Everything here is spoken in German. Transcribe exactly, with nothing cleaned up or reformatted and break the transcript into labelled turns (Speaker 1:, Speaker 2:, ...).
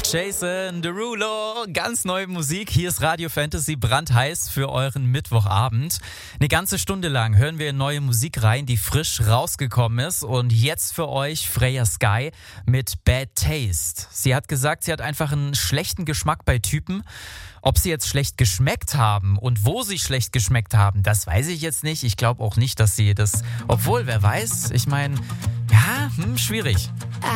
Speaker 1: Jason Derulo, ganz neue Musik. Hier ist Radio Fantasy brandheiß für euren Mittwochabend. Eine ganze Stunde lang hören wir in neue Musik rein, die frisch rausgekommen ist. Und jetzt für euch Freya Sky mit Bad Taste. Sie hat gesagt, sie hat einfach einen schlechten Geschmack bei Typen. Ob sie jetzt schlecht geschmeckt haben und wo sie schlecht geschmeckt haben, das weiß ich jetzt nicht. Ich glaube auch nicht, dass sie das... Obwohl, wer weiß, ich meine, ja, hm, schwierig.